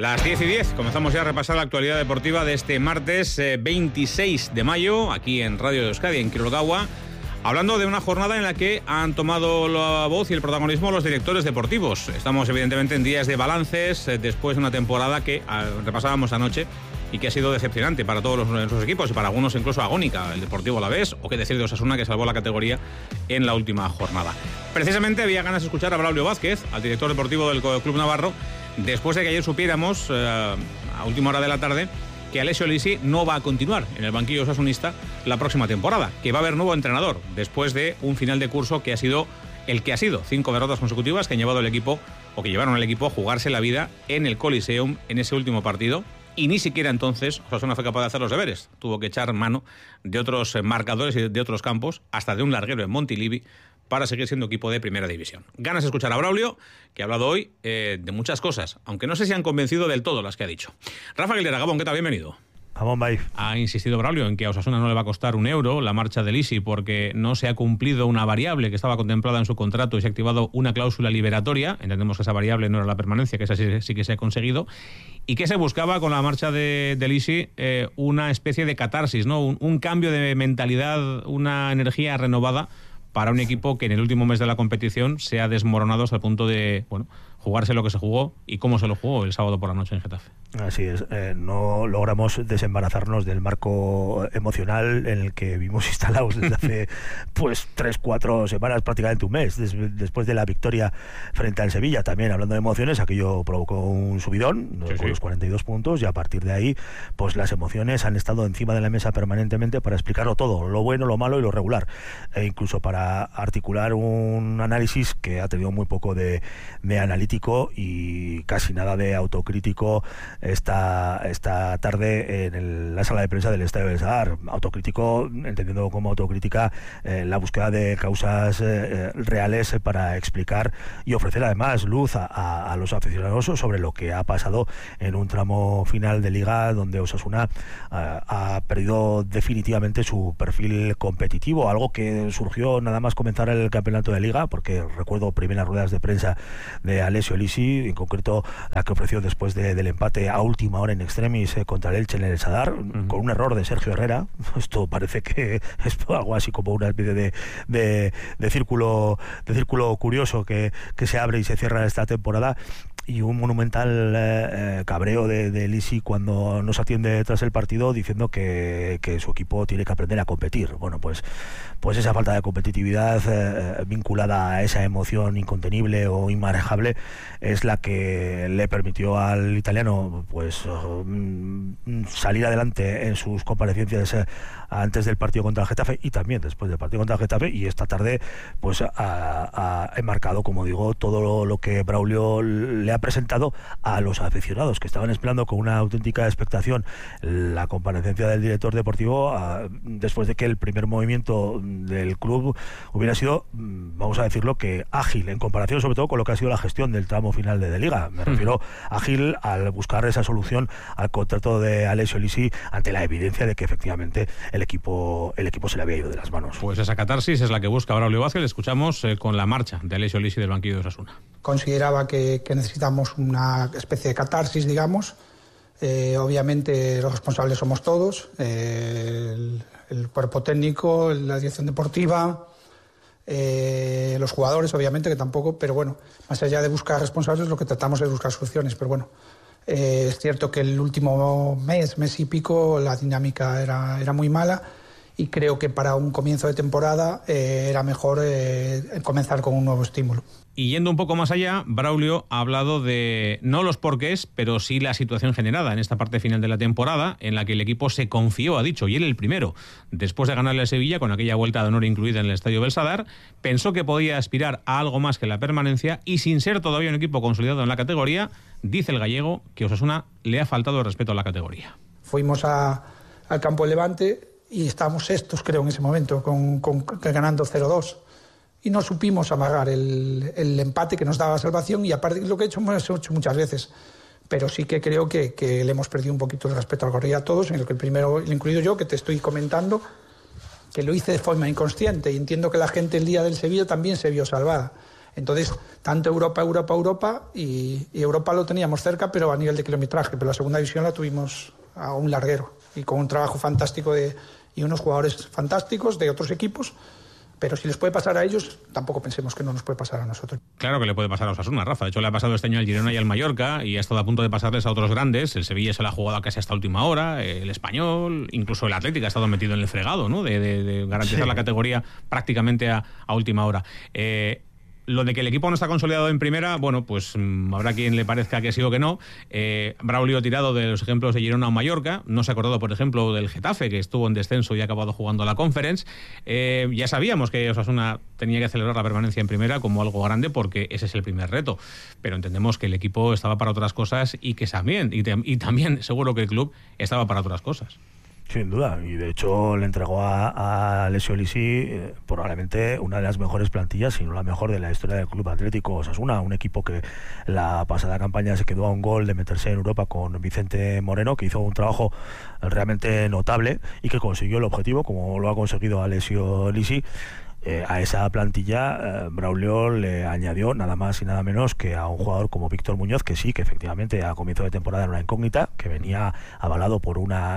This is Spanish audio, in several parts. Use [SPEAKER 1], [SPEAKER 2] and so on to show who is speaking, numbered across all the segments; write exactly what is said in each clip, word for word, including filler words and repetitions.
[SPEAKER 1] Las diez y diez, comenzamos ya a repasar la actualidad deportiva de este martes eh, veintiséis de mayo, aquí en Radio de Euskadi, en Kirogawa, hablando de una jornada en la que han tomado la voz y el protagonismo los directores deportivos. Estamos evidentemente en días de balances, eh, después de una temporada que eh, repasábamos anoche y que ha sido decepcionante para todos los, nuestros equipos y para algunos incluso agónica, el Deportivo Alavés, o qué decir de Osasuna, que salvó la categoría en la última jornada. Precisamente había ganas de escuchar a Braulio Vázquez, al director deportivo del Club Navarro, después de que ayer supiéramos, eh, a última hora de la tarde, que Alessio Lisi no va a continuar en el banquillo osasunista la próxima temporada, que va a haber nuevo entrenador, después de un final de curso que ha sido el que ha sido. Cinco derrotas consecutivas que han llevado el equipo, o que llevaron al equipo a jugarse la vida en el Coliseum en ese último partido, y ni siquiera entonces Osasuna fue capaz de hacer los deberes. Tuvo que echar mano de otros marcadores y de otros campos, hasta de un larguero en Montilivi, para seguir siendo equipo de primera división. Ganas de escuchar a Braulio, que ha hablado hoy eh, de muchas cosas, aunque no sé si han convencido del todo las que ha dicho. Rafa Aguilera, Gabón, ¿qué tal? Bienvenido.
[SPEAKER 2] Gabón, bye.
[SPEAKER 1] Ha insistido Braulio en que a Osasuna no le va a costar un euro la marcha de Lisi porque no se ha cumplido una variable que estaba contemplada en su contrato y se ha activado una cláusula liberatoria. Entendemos que esa variable no era la permanencia, que esa sí, sí que se ha conseguido. Y que se buscaba con la marcha de, de Lisi eh, una especie de catarsis, ¿no? Un, un cambio de mentalidad, una energía renovada para un equipo que en el último mes de la competición se ha desmoronado hasta el punto de, bueno, jugarse lo que se jugó y cómo se lo jugó el sábado por la noche en Getafe.
[SPEAKER 2] Así es, eh, no logramos desembarazarnos del marco emocional en el que vimos instalados desde hace pues tres, cuatro semanas, prácticamente un mes, des, después de la victoria frente al Sevilla. También hablando de emociones, aquello provocó un subidón, sí, con sí. los cuarenta y dos puntos, y a partir de ahí pues las emociones han estado encima de la mesa permanentemente para explicarlo todo, lo bueno, lo malo y lo regular, e incluso para articular un análisis que ha tenido muy poco de, de analítico y casi nada de autocrítico esta, esta tarde en el, la sala de prensa del Estadio del Sadar. Autocrítico, entendiendo como autocrítica eh, la búsqueda de causas eh, reales para explicar y ofrecer además luz a, a, a los aficionados sobre lo que ha pasado en un tramo final de Liga donde Osasuna eh, ha perdido definitivamente su perfil competitivo, algo que surgió nada más comenzar el campeonato de Liga, porque recuerdo primeras ruedas de prensa de Alessio Lisi, en concreto la que ofreció después de, del empate a última hora en extremis eh, contra el Elche en el Sadar, uh-huh. con un error de Sergio Herrera. Esto parece que es algo así como una especie de, de, de círculo de círculo curioso que, que se abre y se cierra esta temporada. Y un monumental eh, cabreo de, de Lisi cuando nos atiende tras el partido diciendo que, que su equipo tiene que aprender a competir. Bueno, pues, pues esa falta de competitividad eh, vinculada a esa emoción incontenible o inmanejable es la que le permitió al italiano pues uh, salir adelante en sus comparecencias eh, antes del partido contra el Getafe y también después del partido contra el Getafe, y esta tarde pues ha, ha enmarcado, como digo, todo lo, lo que Braulio le ha presentado a los aficionados que estaban esperando con una auténtica expectación la comparecencia del director deportivo a, después de que el primer movimiento del club hubiera sido, vamos a decirlo, que ágil en comparación sobre todo con lo que ha sido la gestión del tramo final de, de Liga. Me refiero ágil al buscar esa solución al contrato de Alessio Lisi ante la evidencia de que efectivamente el equipo el equipo se le había ido de las manos.
[SPEAKER 1] Pues esa catarsis es la que busca Braulio Vázquez. Le escuchamos eh, con la marcha de Alessio Lisi del banquillo de Osasuna.
[SPEAKER 3] Consideraba que, que necesitamos una especie de catarsis, digamos. Eh, obviamente los responsables somos todos, eh, el, el cuerpo técnico, la dirección deportiva, eh, los jugadores, obviamente, que tampoco, pero bueno, más allá de buscar responsables, lo que tratamos es buscar soluciones, pero bueno. Eh, es cierto que el último mes, mes y pico, la dinámica era, era muy mala y creo que para un comienzo de temporada eh, era mejor eh, comenzar con un nuevo estímulo.
[SPEAKER 1] Y yendo un poco más allá, Braulio ha hablado de no los porqués, pero sí la situación generada en esta parte final de la temporada, en la que el equipo se confió, ha dicho, y él el primero, después de ganarle a Sevilla, con aquella vuelta de honor incluida en el Estadio del Sadar, pensó que podía aspirar a algo más que la permanencia, y sin ser todavía un equipo consolidado en la categoría, dice el gallego que Osasuna le ha faltado el respeto a la categoría.
[SPEAKER 3] Fuimos a, al campo de Levante y estábamos sextos, creo, en ese momento, con, con, ganando cero dos. Y no supimos amagar el, el empate que nos daba salvación, y aparte lo que he hecho, hemos hecho muchas veces. Pero sí que creo que, que le hemos perdido un poquito el respeto al corrida a todos, en el que el primero, incluido yo, que te estoy comentando, que lo hice de forma inconsciente, y entiendo que la gente el día del Sevilla también se vio salvada. Entonces, tanto Europa, Europa, Europa, y, y Europa lo teníamos cerca, pero a nivel de kilometraje, pero la segunda división la tuvimos a un larguero, y con un trabajo fantástico de, y unos jugadores fantásticos de otros equipos. Pero si les puede pasar a ellos, tampoco pensemos que no nos puede pasar a nosotros.
[SPEAKER 1] Claro que le puede pasar a Osasuna, Rafa. De hecho, le ha pasado este año al Girona y al Mallorca, y ha estado a punto de pasarles a otros grandes. El Sevilla se la ha jugado casi hasta última hora, el Español, incluso el Atlético ha estado metido en el fregado, ¿no? De, de, de garantizar sí. la categoría prácticamente a, a última hora. Eh, Lo de que el equipo no está consolidado en primera, bueno, pues mmm, habrá quien le parezca que sí o que no. Eh, Braulio tirado de los ejemplos de Girona o Mallorca. No se ha acordado, por ejemplo, del Getafe, que estuvo en descenso y ha acabado jugando la Conference. Eh, ya sabíamos que Osasuna tenía que celebrar la permanencia en primera como algo grande, porque ese es el primer reto. Pero entendemos que el equipo estaba para otras cosas y que también, y, te, y también seguro que el club estaba para otras cosas.
[SPEAKER 2] Sin duda, y de hecho le entregó a, a Alessio Lisi eh, probablemente una de las mejores plantillas, si no la mejor, de la historia del Club Atlético Osasuna, un equipo que la pasada campaña se quedó a un gol de meterse en Europa con Vicente Moreno, que hizo un trabajo realmente notable y que consiguió el objetivo, como lo ha conseguido Alessio Lisi. Eh, a esa plantilla eh, Braulio le añadió nada más y nada menos que a un jugador como Víctor Muñoz, que sí, que efectivamente a comienzo de temporada era una incógnita, que venía avalado por una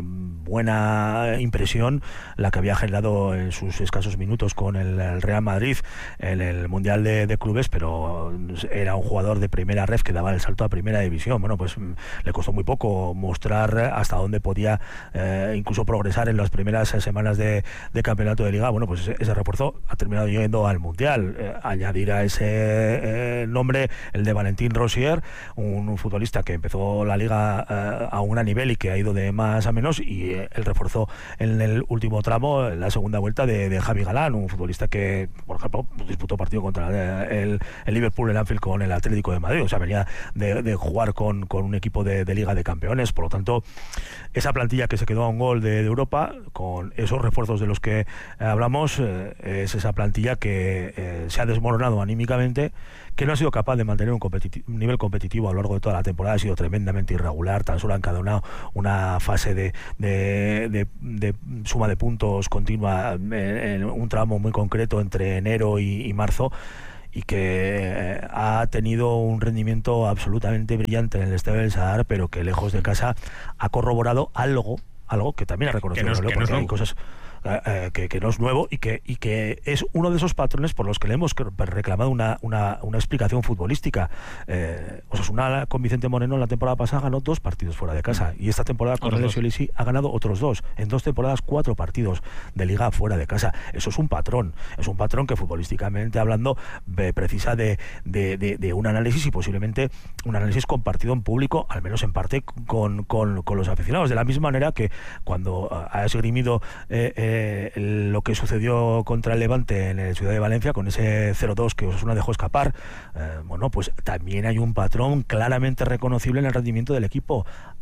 [SPEAKER 2] buena impresión la que había generado en sus escasos minutos con el, el Real Madrid en el Mundial de, de Clubes, pero era un jugador de primera ref que daba el salto a primera división. Bueno, pues le costó muy poco mostrar hasta dónde podía eh, incluso progresar en las primeras semanas de, de campeonato de liga. Bueno, pues ese, ese refuerzo ha terminado yendo al Mundial. Eh, añadir a ese eh, nombre el de Valentín Rosier, un, un futbolista que empezó la liga eh, a un gran nivel y que ha ido de más a menos, y el refuerzo en el último tramo, en la segunda vuelta, de, de Javi Galán, un futbolista que, por ejemplo, disputó partido contra el, el Liverpool en Anfield con el Atlético de Madrid, o sea, venía de, de jugar con, con un equipo de, de Liga de Campeones. Por lo tanto, esa plantilla que se quedó a un gol de, de Europa, con esos refuerzos de los que hablamos, eh, es esa plantilla que eh, se ha desmoronado anímicamente, que no ha sido capaz de mantener un, competi- un nivel competitivo a lo largo de toda la temporada. Ha sido tremendamente irregular, tan solo ha encadenado una fase de, de, de, de suma de puntos continua en, en un tramo muy concreto entre enero y, y marzo, y que ha tenido un rendimiento absolutamente brillante en el Estadio del Sadar, pero que lejos de casa ha corroborado algo, algo que también ha reconocido,
[SPEAKER 1] que no es,
[SPEAKER 2] porque
[SPEAKER 1] que no es
[SPEAKER 2] hay cosas Eh, que, que no es nuevo, y que, y que es uno de esos patrones por los que le hemos reclamado una, una, una explicación futbolística. eh, Osasuna con Vicente Moreno la temporada pasada ganó dos partidos fuera de casa, y esta temporada con Alessio Lisi ha ganado otros dos, en dos temporadas cuatro partidos de liga fuera de casa. Eso es un patrón, es un patrón que futbolísticamente hablando eh, precisa de, de, de, de un análisis, y posiblemente un análisis compartido en público, al menos en parte con, con, con los aficionados, de la misma manera que cuando ha esgrimido eh, eh, lo que sucedió contra el Levante en el Ciudad de Valencia con ese cero dos que Osasuna dejó escapar, eh, bueno, pues también hay un patrón claramente reconocible en el rendimiento del equipo.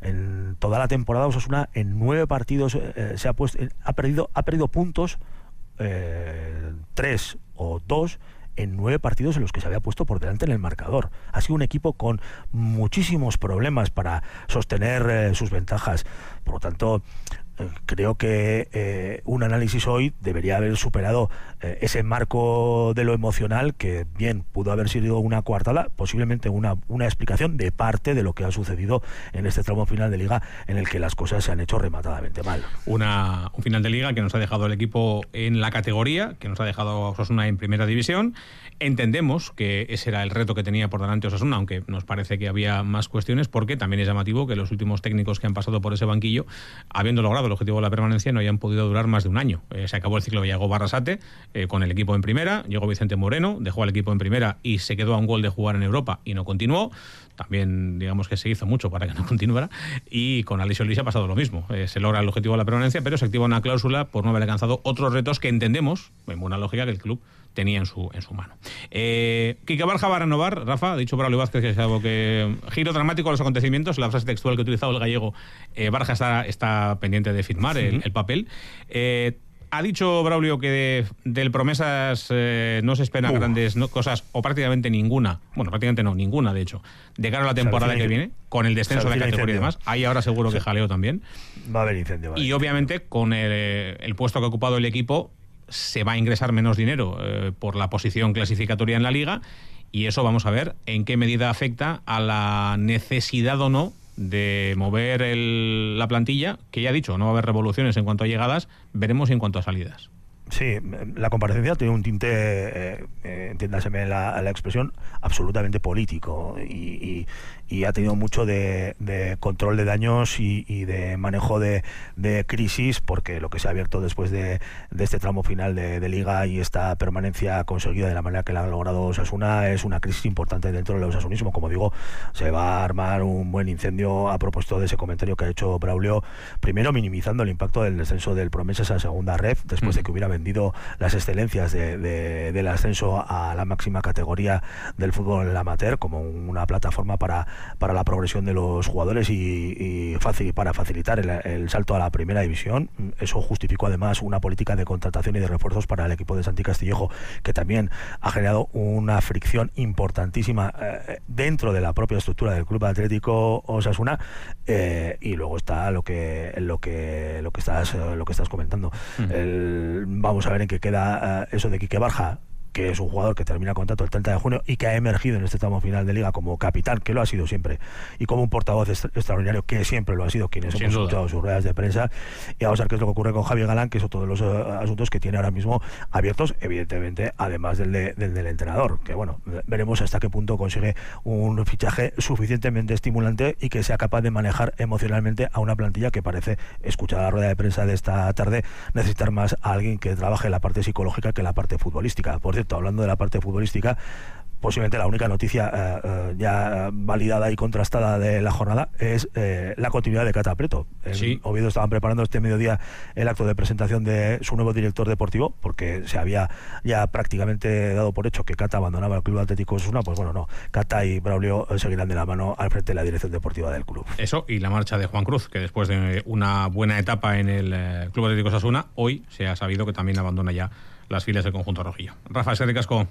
[SPEAKER 2] En toda la temporada Osasuna en nueve partidos eh, se ha puesto, ha perdido, ha perdido puntos, eh, tres o dos en nueve partidos en los que se había puesto por delante en el marcador. Ha sido un equipo con muchísimos problemas para sostener eh, sus ventajas. Por lo tanto, eh, creo que eh, un análisis hoy debería haber superado eh, ese marco de lo emocional, que bien pudo haber sido una coartada, posiblemente una, una explicación de parte de lo que ha sucedido en este tramo final de liga, en el que las cosas se han hecho rematadamente mal.
[SPEAKER 1] Una, un final de liga que nos ha dejado el equipo en la categoría, que nos ha dejado a Osasuna en primera división. Entendemos que ese era el reto que tenía por delante Osasuna, aunque nos parece que había más cuestiones, porque también es llamativo que los últimos técnicos que han pasado por ese banquillo, habiendo logrado el objetivo de la permanencia, no hayan podido durar más de un año. Eh, se acabó el ciclo, llegó Barrasate eh, con el equipo en primera, llegó Vicente Moreno, dejó al equipo en primera y se quedó a un gol de jugar en Europa y no continuó. También digamos que se hizo mucho para que no continuara, y con Alessio Lisi ha pasado lo mismo. Eh, se logra el objetivo de la permanencia, pero se activa una cláusula por no haber alcanzado otros retos que entendemos, en buena lógica, que el club tenía en su en su mano. Eh, Quique Barja va a renovar, Rafa, ha dicho Braulio Vázquez que es algo que giro dramático a los acontecimientos, la frase textual que ha utilizado el gallego. eh, Barja está, está pendiente de firmar el, el papel. Eh, Ha dicho Braulio que de, del Promesas eh, no se esperan uh. grandes no, cosas, o prácticamente ninguna, bueno, prácticamente no, ninguna de hecho, de cara a la temporada que viene, con el descenso de la categoría y demás. Ahí ahora seguro que jaleo también.
[SPEAKER 2] Va a haber incendio. Va a haber
[SPEAKER 1] y
[SPEAKER 2] incendio.
[SPEAKER 1] obviamente con el, el puesto que ha ocupado el equipo, se va a ingresar menos dinero eh, por la posición clasificatoria en la Liga, y eso vamos a ver en qué medida afecta a la necesidad o no de mover el, la plantilla, que ya he dicho, no va a haber revoluciones en cuanto a llegadas, veremos en cuanto a salidas.
[SPEAKER 2] Sí, la comparecencia tiene un tinte, eh, eh, entiéndaseme la, la expresión, absolutamente político, y, y, y ha tenido mucho de, de control de daños y, y de manejo de, de crisis, porque lo que se ha abierto después de, de este tramo final de, de Liga y esta permanencia conseguida de la manera que la ha logrado Osasuna es una crisis importante dentro del osasunismo. Como digo, se va a armar un buen incendio a propósito de ese comentario que ha hecho Braulio, primero minimizando el impacto del descenso del Promesas a segunda ref, después mm. de que hubiera vendido las excelencias de, de, del ascenso a la máxima categoría del fútbol amateur como una plataforma para, para la progresión de los jugadores y, y fácil, para facilitar el, el salto a la primera división. Eso justificó además una política de contratación y de refuerzos para el equipo de Santi Castillejo, que también ha generado una fricción importantísima eh, dentro de la propia estructura del Club Atlético Osasuna, eh, y luego está lo que lo que lo que estás lo que estás comentando. Mm. El, vamos a ver en qué queda uh, eso de Quique Barja, que es un jugador que termina contrato el treinta de junio y que ha emergido en este tramo final de Liga como capitán, que lo ha sido siempre, y como un portavoz est extraordinario, que siempre lo ha sido, quienes hemos escuchado sus ruedas de prensa. Y vamos a ver qué es lo que ocurre con Javier Galán, que es otro de los uh, asuntos que tiene ahora mismo abiertos, evidentemente, además del, de, del del entrenador, que bueno, veremos hasta qué punto consigue un fichaje suficientemente estimulante y que sea capaz de manejar emocionalmente a una plantilla que parece, escuchada la rueda de prensa de esta tarde, necesitar más a alguien que trabaje la parte psicológica que la parte futbolística. Por cierto, hablando de la parte futbolística, posiblemente la única noticia eh, eh, ya validada y contrastada de la jornada es eh, la continuidad de Cata Prieto. En
[SPEAKER 1] sí.
[SPEAKER 2] Oviedo estaban preparando este mediodía el acto de presentación de su nuevo director deportivo, porque se había ya prácticamente dado por hecho que Cata abandonaba el Club Atlético Osasuna. Pues bueno, no, Cata y Braulio seguirán de la mano al frente de la dirección deportiva del club.
[SPEAKER 1] Eso, y la marcha de Juan Cruz, que después de una buena etapa en el eh, Club Atlético Osasuna, hoy se ha sabido que también abandona ya las filas del conjunto rojillo. Rafa, es que ricasco.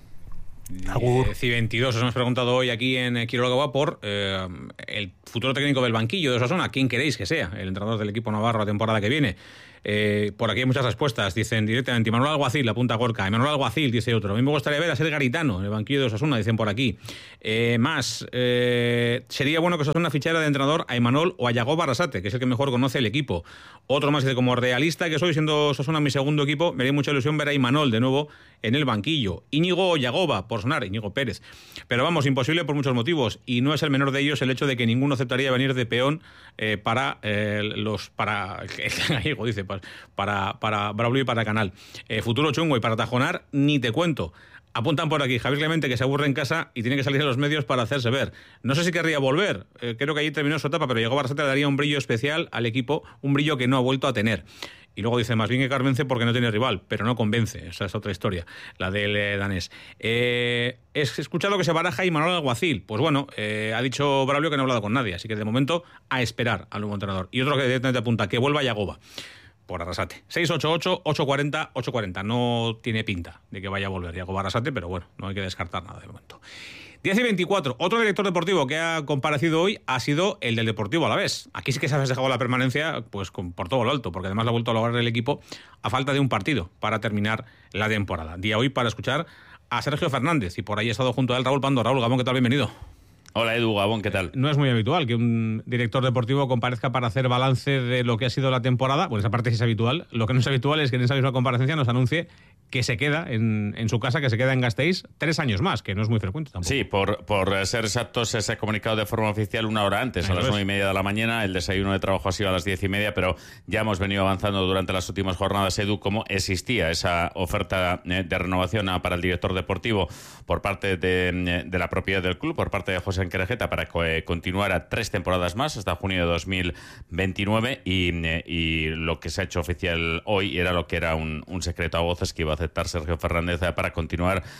[SPEAKER 2] Agur.
[SPEAKER 1] C veintidós os hemos preguntado hoy aquí en Quiroga por eh, el futuro técnico del banquillo de Osasuna. ¿Quién queréis que sea el entrenador del equipo navarro la temporada que viene? Eh, por aquí hay muchas respuestas. Dicen directamente Manuel Alguacil, apunta Gorka. Manuel Alguacil, dice otro. A mí me gustaría ver a Ser Garitano en el banquillo de Osasuna, dicen por aquí. Eh, más, eh, sería bueno que Osasuna fichara de entrenador a Imanol o a Yagoba Arrasate, que es el que mejor conoce el equipo. Otro más dice, como realista que soy, siendo Osasuna mi segundo equipo, me haría mucha ilusión ver a Imanol de nuevo en el banquillo. Íñigo o Yagoba, por sonar, Íñigo Pérez. Pero vamos, imposible por muchos motivos, y no es el menor de ellos el hecho de que ninguno aceptaría venir de peón eh, para eh, los para el gallego, dice, para para Braulio y para Canal. Eh, futuro chungo, y para Tajonar ni te cuento. Apuntan por aquí, Javier Clemente, que se aburre en casa y tiene que salir a los medios para hacerse ver. No sé si querría volver, eh, creo que allí terminó su etapa, pero llegó Arrasate, le daría un brillo especial al equipo, un brillo que no ha vuelto a tener. Y luego dice, más bien que convence porque no tiene rival, pero no convence. Esa es otra historia, la del eh, danés. Eh, he escuchado que se baraja y Manuel Alguacil. Pues bueno, eh, ha dicho Braulio que no ha hablado con nadie, así que de momento a esperar al nuevo entrenador. Y otro que directamente apunta, que vuelva Yagoba por Arrasate. seis ocho ocho, ocho cuatro cero, ocho cuatro cero. No tiene pinta de que vaya a volver Yagoba Arrasate, pero bueno, no hay que descartar nada de momento. diez y veinticuatro. Otro director deportivo que ha comparecido hoy ha sido el del Deportivo Alavés. Aquí sí que se ha dejado la permanencia pues con, por todo lo alto, porque además lo ha vuelto a lograr el equipo a falta de un partido para terminar la temporada. Día hoy para escuchar a Sergio Fernández, y por ahí ha estado junto a él Raúl Pando. Raúl Gabón, ¿qué tal? Bienvenido.
[SPEAKER 4] Hola Edu, Gabón, ¿qué tal?
[SPEAKER 1] No es muy habitual que un director deportivo comparezca para hacer balance de lo que ha sido la temporada. Bueno, esa parte sí es habitual. Lo que no es habitual es que en esa misma comparecencia nos anuncie que se queda en, en su casa, que se queda en Gasteiz tres años más, que no es muy frecuente tampoco.
[SPEAKER 4] Sí, por, por ser exactos, se ha comunicado de forma oficial una hora antes, a las nueve y media de la mañana. El desayuno de trabajo ha sido a las diez y media, pero ya hemos venido avanzando durante las últimas jornadas, Edu, cómo existía esa oferta de renovación para el director deportivo por parte de, de la propiedad del club, por parte de José Enquerejeta, para que continuara tres temporadas más, hasta junio de dos mil veintinueve, y, y lo que se ha hecho oficial hoy era lo que era un, un secreto a voces, que iba a aceptar Sergio Fernández para continuar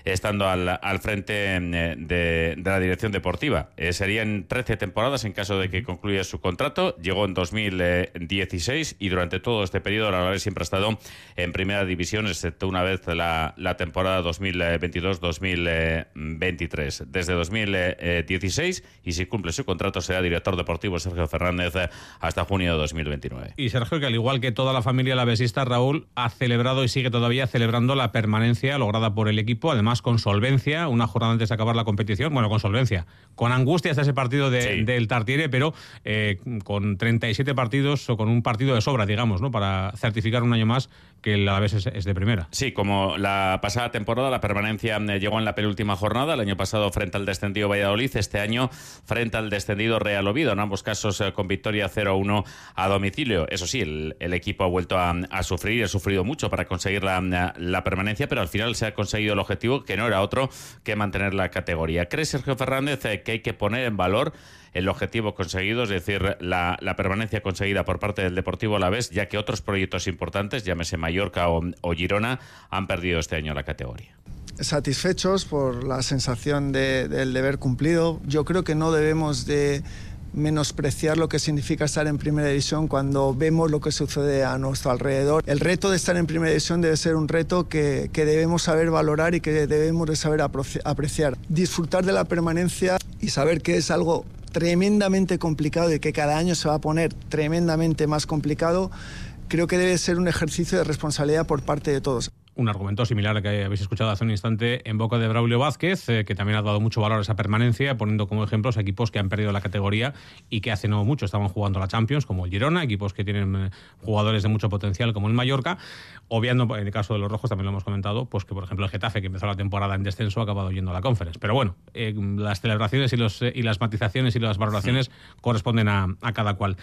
[SPEAKER 4] estando al, al frente de, de la dirección deportiva. Eh, serían trece temporadas en caso de que concluya su contrato. Llegó en dos mil dieciséis y durante todo este periodo el Alavés siempre ha estado en primera división, excepto una vez la, la temporada dos mil veintidós dos mil veintitrés. Desde dos mil dieciséis, y si cumple su contrato, será director deportivo Sergio Fernández hasta junio de dos mil veintinueve.
[SPEAKER 1] Y Sergio, que al igual que toda la familia alavesista, Raúl, ha celebrado y sigue todavía celebrando la permanencia lograda por el equipo, además con solvencia, una jornada antes de acabar la competición, bueno, con solvencia, con angustia hasta ese partido de, sí. del Tartiere, pero eh, con treinta y siete partidos o con un partido de sobra, digamos, ¿no?, para certificar un año más que el Alavés es, es de primera.
[SPEAKER 4] Sí, como la pasada temporada, la permanencia llegó en la penúltima jornada, el año pasado frente al descendido Valladolid, este año frente al descendido Real Oviedo, en ambos casos eh, con victoria cero a uno a domicilio. Eso sí, el, el equipo ha vuelto a, a sufrir, ha sufrido mucho para conseguir la, la permanencia, pero al final se ha conseguido el objetivo, que no era otro que mantener la categoría. ¿Cree Sergio Fernández eh, que hay que poner en valor el objetivo conseguido, es decir, la, la permanencia conseguida por parte del Deportivo Alavés, ya que otros proyectos importantes, llámese Mallorca o, o Girona, han perdido este año la categoría?
[SPEAKER 5] Satisfechos por la sensación de, del deber cumplido. Yo creo que no debemos de menospreciar lo que significa estar en primera división cuando vemos lo que sucede a nuestro alrededor. El reto de estar en primera división debe ser un reto que, que debemos saber valorar y que debemos de saber apreciar. Disfrutar de la permanencia y saber que es algo tremendamente complicado y que cada año se va a poner tremendamente más complicado, creo que debe ser un ejercicio de responsabilidad por parte de todos.
[SPEAKER 1] Un argumento similar al que habéis escuchado hace un instante en boca de Braulio Vázquez, eh, que también ha dado mucho valor a esa permanencia, poniendo como ejemplos a equipos que han perdido la categoría y que hace no mucho estaban jugando la Champions, como el Girona, equipos que tienen eh, jugadores de mucho potencial, como el Mallorca, obviando, en el caso de los rojos, también lo hemos comentado, pues que por ejemplo el Getafe, que empezó la temporada en descenso, ha acabado yendo a la Conference. Pero bueno, eh, las celebraciones y, los, eh, y las matizaciones y las valoraciones sí. corresponden a, a cada cual.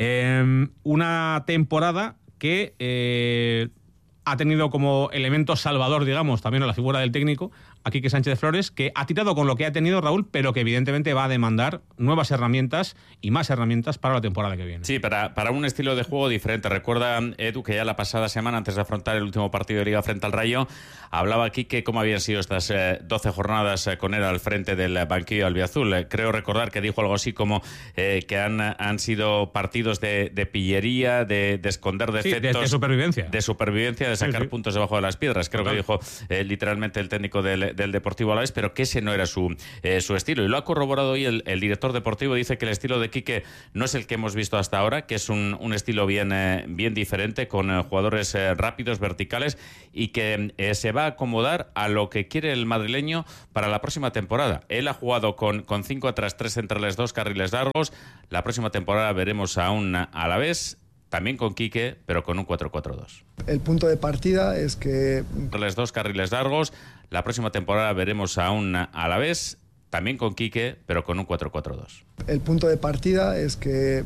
[SPEAKER 1] Eh, una temporada que... Eh, ha tenido como elemento salvador, digamos, también a la figura del técnico, a Quique Sánchez Flores, que ha tirado con lo que ha tenido, Raúl, pero que evidentemente va a demandar nuevas herramientas y más herramientas para la temporada que viene.
[SPEAKER 4] Sí, para, para un estilo de juego diferente. Recuerda, Edu, que ya la pasada semana, antes de afrontar el último partido de Liga frente al Rayo, hablaba Quique cómo habían sido estas eh, doce jornadas eh, con él al frente del banquillo albiazul. Eh, creo recordar que dijo algo así como eh, que han, han sido partidos de, de pillería, de, de esconder defectos.
[SPEAKER 1] Sí, de, de supervivencia.
[SPEAKER 4] De supervivencia, de sacar sí, sí. puntos debajo de las piedras. Creo Total. que dijo eh, literalmente el técnico del, del Deportivo Alavés, pero que ese no era su, eh, su estilo. Y lo ha corroborado hoy el, el director deportivo. Dice que el estilo de Quique no es el que hemos visto hasta ahora, que es un, un estilo bien, eh, bien diferente, con eh, jugadores eh, rápidos, verticales, y que eh, se va a acomodar a lo que quiere el madrileño para la próxima temporada. Él ha jugado con, con cinco atrás, tres centrales, dos carriles largos. La próxima temporada veremos a un Alavés también con Quique, pero con un cuatro cuatro dos.
[SPEAKER 5] El punto de partida es que...
[SPEAKER 4] Los dos carriles largos. La próxima temporada veremos a un Alavés también con Quique, pero con un cuatro cuatro dos.
[SPEAKER 5] El punto de partida es que